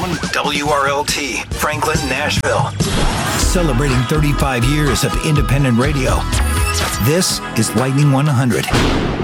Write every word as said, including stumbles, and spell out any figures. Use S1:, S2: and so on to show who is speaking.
S1: from W R L T, Franklin, Nashville. Celebrating thirty-five years of independent radio. This is Lightning one hundred.